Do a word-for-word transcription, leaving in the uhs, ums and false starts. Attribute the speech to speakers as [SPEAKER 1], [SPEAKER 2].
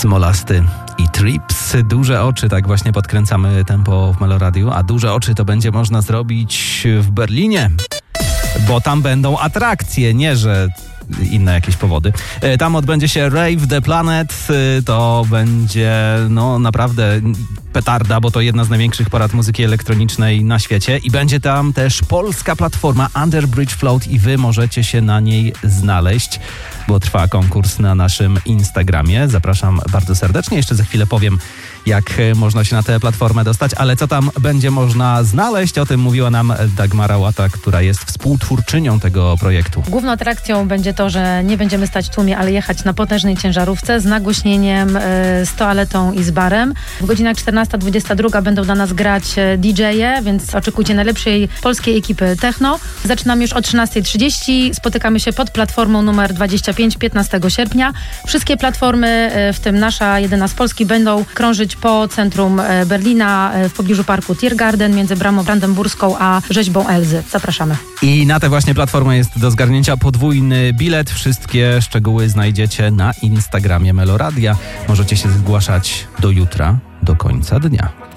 [SPEAKER 1] Smolasty i Trips. Duże oczy, tak właśnie podkręcamy tempo w Meloradiu, a duże oczy to będzie można zrobić w Berlinie, bo tam będą atrakcje, nie że inne jakieś powody. Tam odbędzie się Rave the Planet, to będzie no naprawdę petarda, bo to jedna z największych parad muzyki elektronicznej na świecie i będzie tam też polska platforma Underbridge Float i wy możecie się na niej znaleźć, bo trwa konkurs na naszym Instagramie. Zapraszam bardzo serdecznie. Jeszcze za chwilę powiem, jak można się na tę platformę dostać, ale co tam będzie można znaleźć, o tym mówiła nam Dagmara Łata, która jest współtwórczynią tego projektu.
[SPEAKER 2] Główną atrakcją będzie to, że nie będziemy stać w tłumie, ale jechać na potężnej ciężarówce z nagłośnieniem, z toaletą i z barem. W godzinach czternasta dwudziesta druga będą dla nas grać D J e, więc oczekujcie najlepszej polskiej ekipy techno. Zaczynamy już o trzynasta trzydzieści. Spotykamy się pod platformą numer dwadzieścia pięć piętnastego sierpnia. Wszystkie platformy, w tym nasza jedyna z Polski, będą krążyć po centrum Berlina, w pobliżu parku Tiergarten, między bramą brandenburską a rzeźbą Elzy. Zapraszamy.
[SPEAKER 1] I na tę właśnie platformę jest do zgarnięcia podwójny bilet. Wszystkie szczegóły znajdziecie na Instagramie Meloradia. Możecie się zgłaszać do jutra, do końca dnia.